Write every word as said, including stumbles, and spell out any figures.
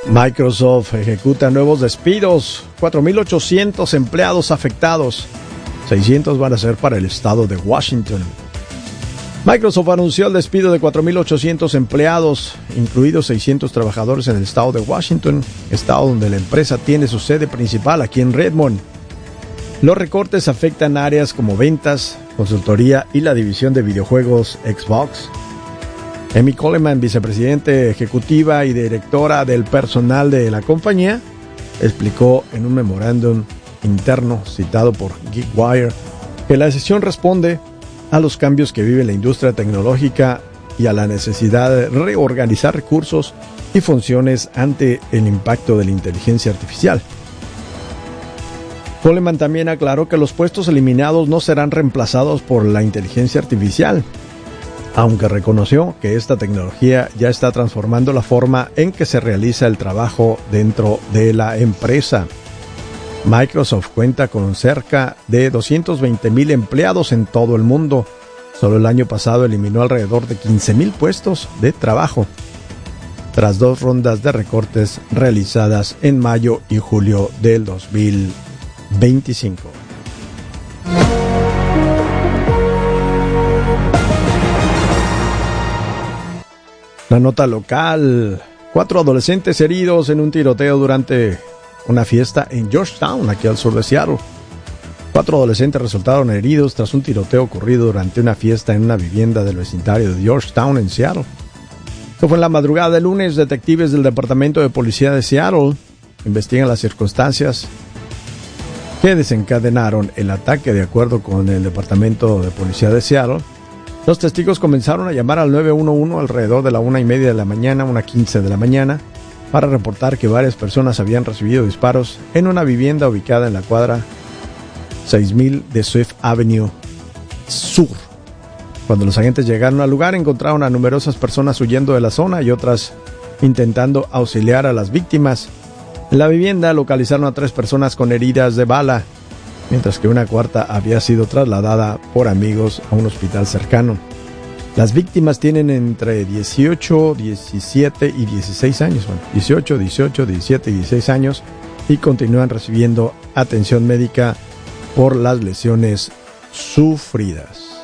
Microsoft ejecuta nuevos despidos, cuatro mil ochocientos empleados afectados, seiscientos van a ser para el estado de Washington. Microsoft anunció el despido de cuatro mil ochocientos empleados, incluidos seiscientos trabajadores en el estado de Washington, estado donde la empresa tiene su sede principal aquí en Redmond. Los recortes afectan áreas como ventas, consultoría y la división de videojuegos Xbox. Amy Coleman, vicepresidente ejecutiva y directora del personal de la compañía, explicó en un memorándum interno citado por GeekWire que la decisión responde a los cambios que vive la industria tecnológica y a la necesidad de reorganizar recursos y funciones ante el impacto de la inteligencia artificial. Coleman también aclaró que los puestos eliminados no serán reemplazados por la inteligencia artificial, aunque reconoció que esta tecnología ya está transformando la forma en que se realiza el trabajo dentro de la empresa. Microsoft cuenta con cerca de doscientos veinte mil empleados en todo el mundo. Solo el año pasado eliminó alrededor de quince mil puestos de trabajo, tras dos rondas de recortes realizadas en mayo y julio del dos mil veinticinco. La nota local: cuatro adolescentes heridos en un tiroteo durante una fiesta en Georgetown, aquí al sur de Seattle. Cuatro adolescentes resultaron heridos tras un tiroteo ocurrido durante una fiesta en una vivienda del vecindario de Georgetown en Seattle. Esto fue en la madrugada del lunes. Detectives del Departamento de Policía de Seattle investigan las circunstancias que desencadenaron el ataque. De acuerdo con el Departamento de Policía de Seattle, los testigos comenzaron a llamar al nueve uno uno alrededor de la una y media de la mañana, una quince de la mañana, para reportar que varias personas habían recibido disparos en una vivienda ubicada en la cuadra seis mil de Swift Avenue Sur. Cuando los agentes llegaron al lugar, encontraron a numerosas personas huyendo de la zona y otras intentando auxiliar a las víctimas. En la vivienda localizaron a tres personas con heridas de bala, mientras que una cuarta había sido trasladada por amigos a un hospital cercano. Las víctimas tienen entre dieciocho, diecisiete y dieciséis años, bueno, dieciocho, dieciocho, diecisiete y dieciséis años, y continúan recibiendo atención médica por las lesiones sufridas.